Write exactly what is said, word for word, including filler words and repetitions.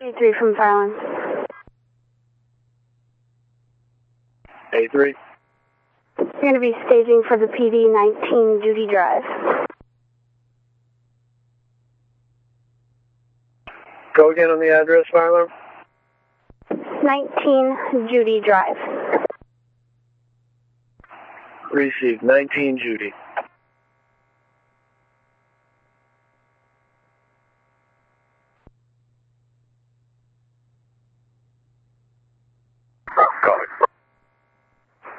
A three from Fire Alarm. A three. You're going to be staging for the P D nineteen Judy Drive. Go again on the address, Fire Alarm. nineteen Judy Drive. Received. nineteen Judy.